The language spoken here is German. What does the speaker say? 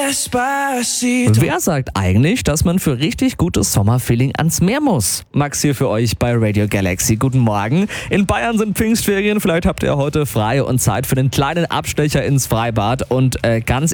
Despacito. Wer sagt eigentlich, dass man für richtig gutes Sommerfeeling ans Meer muss? Max hier für euch bei Radio Galaxy. Guten Morgen. In Bayern sind Pfingstferien. Vielleicht habt ihr heute frei und Zeit für einen kleinen Abstecher ins Freibad. Und ganz